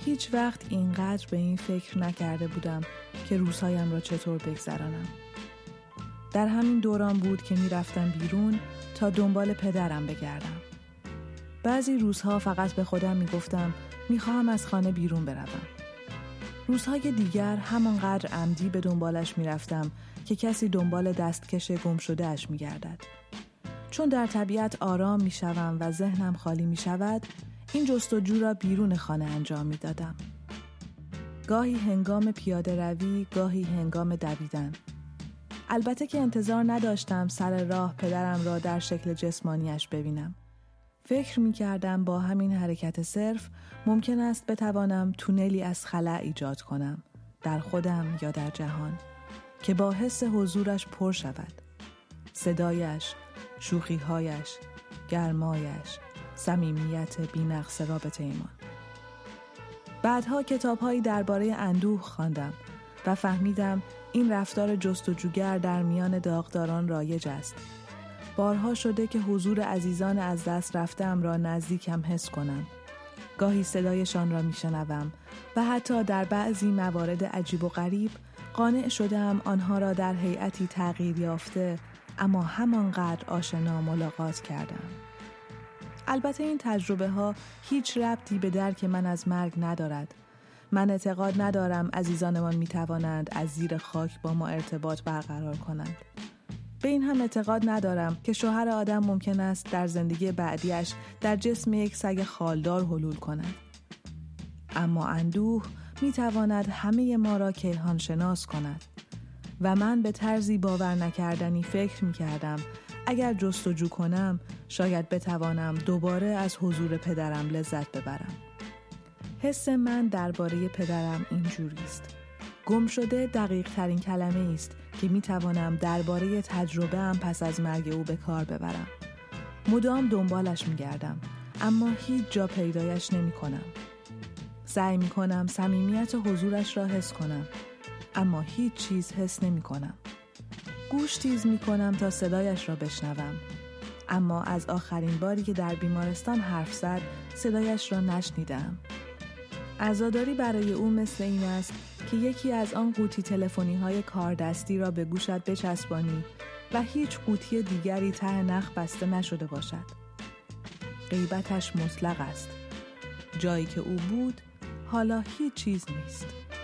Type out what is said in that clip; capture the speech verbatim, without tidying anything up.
هیچ وقت اینقدر به این فکر نکرده بودم که روزهایم را چطور بگذرانم. در همین دوران بود که می رفتم بیرون تا دنبال پدرم بگردم. بعضی روزها فقط به خودم می گفتم می خواهم از خانه بیرون بروم. روزهای دیگر همانقدر عمدی به دنبالش می رفتم که کسی دنبال دستکش گم شده اش می گردد. چون در طبیعت آرام می شوم و ذهنم خالی می شود، این جستجو را بیرون خانه انجام می دادم. گاهی هنگام پیاده روی، گاهی هنگام دویدن. البته که انتظار نداشتم سر راه پدرم را در شکل جسمانیش ببینم. فکر می کردم با همین حرکت صرف ممکن است بتوانم تونلی از خلأ ایجاد کنم، در خودم یا در جهان، که با حس حضورش پر شود. صدایش، شوخی‌هایش، گرمایش، صمیمیت بی‌نقص رابطه ایمان. بعدها کتاب‌هایی درباره اندوه خواندم و فهمیدم این رفتار جستجوگر در میان داغداران رایج است. بارها شده که حضور عزیزان از دست رفته‌ام را نزدیکم حس کنم. گاهی صدایشان را میشنوم و حتی در بعضی موارد عجیب و غریب قانع شدم آنها را در هیئتی تغییر یافته اما همانقدر آشنا ملاقات کردم. البته این تجربه ها هیچ ربطی به درک من از مرگ ندارد. من اعتقاد ندارم عزیزانمان می توانند از زیر خاک با ما ارتباط برقرار کنند. به این هم اعتقاد ندارم که شوهر آدم ممکن است در زندگی بعدیش در جسم یک سگ خالدار حلول کند. اما اندوه می تواند همه ما را کیهان شناس کند و من به طرزی باور نکردنی فکر می کردم اگر جستجو کنم شاید بتوانم دوباره از حضور پدرم لذت ببرم. حس من درباره پدرم اینجوری است. گم شده دقیق ترین کلمه است که می توانم درباره تجربه ام پس از مرگ او به کار ببرم. مدام دنبالش می گردم اما هیچ جا پیدایش نمی کنم. سعی می کنم صمیمیت حضورش را حس کنم اما هیچ چیز حس نمی کنم. گوش تیز می کنم تا صدایش را بشنوم اما از آخرین باری که در بیمارستان حرف زد صدایش را نشنیدم. عزاداری برای او مثل این است که یکی از آن قوطی تلفنی های کاردستی را به گوشت بچسبانی و هیچ قوطی دیگری ته نخ بسته نشده باشد. غیبتش مطلق است. جایی که او بود حالا هیچ چیز نیست.